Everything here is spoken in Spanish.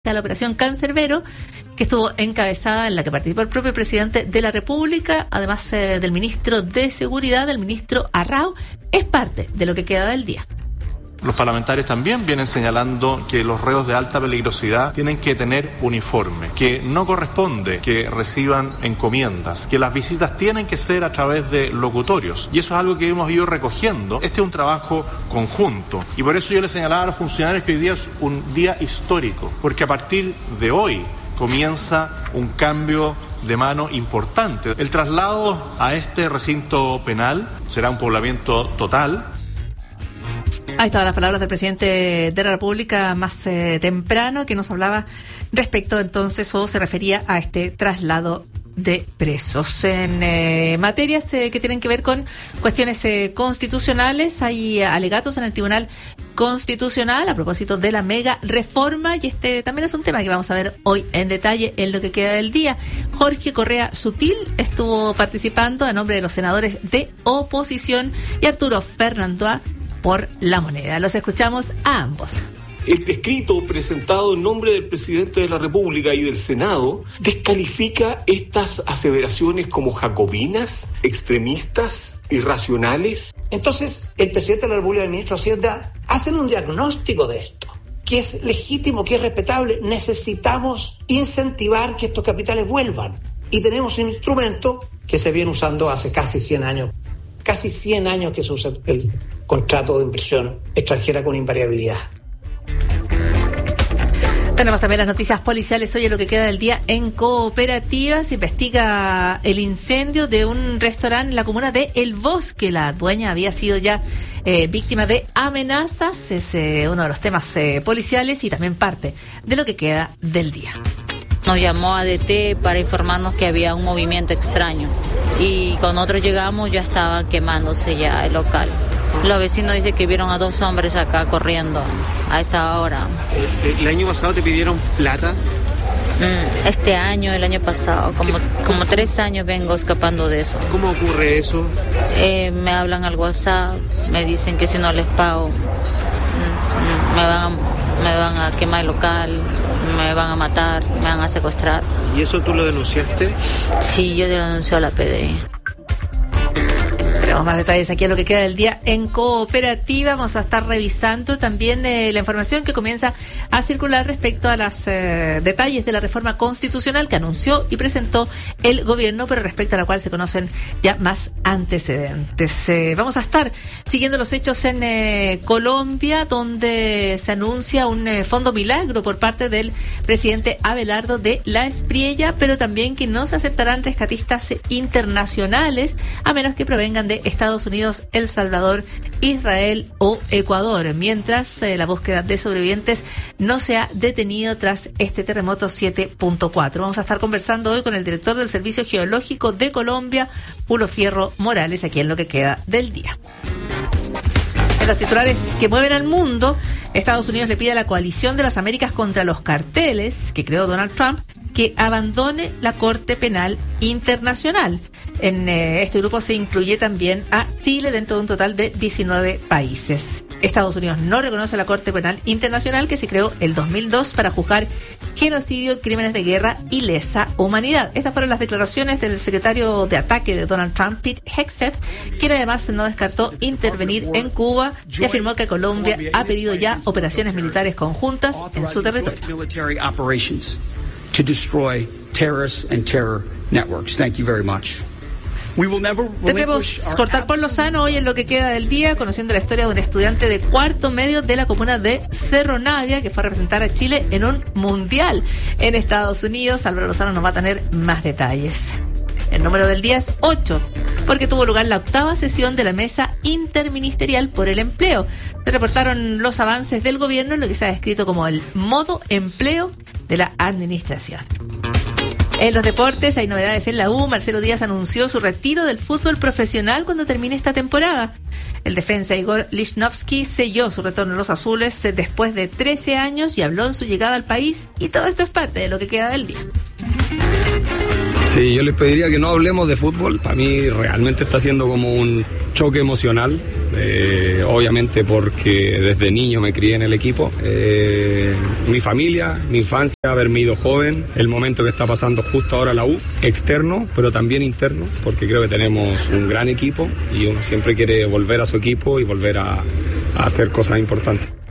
a la operación Cancerbero, que estuvo encabezada, en la que participó el propio presidente de la República, además del ministro de Seguridad, el ministro Arrau, es parte de lo que queda del día. Los parlamentarios también vienen señalando que los reos de alta peligrosidad tienen que tener uniforme, que no corresponde que reciban encomiendas, que las visitas tienen que ser a través de locutorios. Y eso es algo que hemos ido recogiendo. Este es un trabajo conjunto. Y por eso yo le señalaba a los funcionarios que hoy día es un día histórico, porque a partir de hoy comienza un cambio de mano importante. El traslado a este recinto penal será un poblamiento total. Ahí estaban las palabras del presidente de la República más temprano, que nos hablaba respecto entonces, o se refería a este traslado de presos. En materias que tienen que ver con cuestiones constitucionales, hay alegatos en el Tribunal Constitucional a propósito de la mega reforma, y este también es un tema que vamos a ver hoy en detalle en lo que queda del día. Jorge Correa Sutil estuvo participando a nombre de los senadores de oposición y Arturo Fernandoa por La Moneda. Los escuchamos a ambos. El escrito presentado en nombre del presidente de la República y del Senado descalifica estas aseveraciones como jacobinas, extremistas, irracionales. Entonces, el presidente de la República y el ministro de Hacienda hacen un diagnóstico de esto, que es legítimo, que es respetable. Necesitamos incentivar que estos capitales vuelvan. Y tenemos un instrumento que se viene usando hace casi 100 años. Casi 100 años que se usa el contrato de inversión extranjera con invariabilidad. Tenemos también las noticias policiales hoy en lo que queda del día en Cooperativa. Se investiga el incendio de un restaurante en la comuna de El Bosque. La dueña había sido ya víctima de amenazas. Es uno de los temas policiales y también parte de lo que queda del día. Nos llamó ADT para informarnos que había un movimiento extraño y cuando nosotros llegamos ya estaba quemándose ya el local. Los vecinos dicen que vieron a 2 hombres acá corriendo a esa hora. ¿El año pasado te pidieron plata? Este año, el año pasado, como 3 años vengo escapando de eso. ¿Cómo ocurre eso? Me hablan al WhatsApp, me dicen que si no les pago me van a quemar el local, me van a matar, me van a secuestrar. ¿Y eso tú lo denunciaste? Sí, yo lo denuncio a la PDI. Tenemos más detalles aquí en lo que queda del día en Cooperativa. Vamos a estar revisando también la información que comienza a circular respecto a los detalles de la reforma constitucional que anunció y presentó el gobierno, pero respecto a la cual se conocen ya más antecedentes. Vamos a estar siguiendo los hechos en Colombia, donde se anuncia un fondo milagro por parte del presidente Abelardo de la Espriella, pero también que no se aceptarán rescatistas internacionales a menos que provengan de Estados Unidos, El Salvador, Israel o Ecuador, mientras la búsqueda de sobrevivientes no se ha detenido tras este terremoto 7.4. Vamos a estar conversando hoy con el director del Servicio Geológico de Colombia, Julio Fierro Morales, aquí en lo que queda del día. En los titulares que mueven al mundo, Estados Unidos le pide a la coalición de las Américas contra los carteles que creó Donald Trump que abandone la Corte Penal Internacional. En este grupo se incluye también a Chile dentro de un total de 19 países. Estados Unidos no reconoce la Corte Penal Internacional que se creó el 2002 para juzgar genocidio, crímenes de guerra y lesa humanidad. Estas fueron las declaraciones del secretario de ataque de Donald Trump, Pete Hegseth, quien además no descartó intervenir en Cuba y afirmó que Colombia ha pedido ya operaciones militares conjuntas en su territorio. To destroy terrorists and terror networks. Thank you very much. Debemos cortar por lo sano hoy en lo que queda del día, conociendo la historia de un estudiante de cuarto medio de la comuna de Cerro Navia que fue a representar a Chile en un mundial en Estados Unidos. Álvaro Lozano nos va a tener más detalles. El número del día es 8, porque tuvo lugar la 8ª sesión de la Mesa Interministerial por el Empleo. Se reportaron los avances del gobierno en lo que se ha descrito como el modo empleo de la administración. En los deportes hay novedades en la U. Marcelo Díaz anunció su retiro del fútbol profesional cuando termine esta temporada. El defensa Igor Lichnowsky selló su retorno a los azules después de 13 años y habló en su llegada al país. Y todo esto es parte de lo que queda del día. Sí, yo les pediría que no hablemos de fútbol. Para mí realmente está siendo como un choque emocional, obviamente porque desde niño me crié en el equipo. Mi familia, mi infancia, haberme ido joven, el momento que está pasando justo ahora la U, externo, pero también interno, porque creo que tenemos un gran equipo y uno siempre quiere volver a su equipo y volver a hacer cosas importantes.